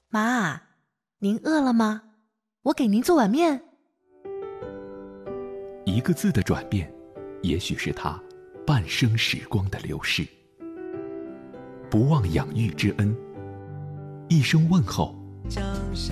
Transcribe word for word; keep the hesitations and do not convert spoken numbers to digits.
妈，您饿了吗？我给您做碗面。 一个字的转变，也许是他半生时光的流逝。不忘养育之恩，一声问候，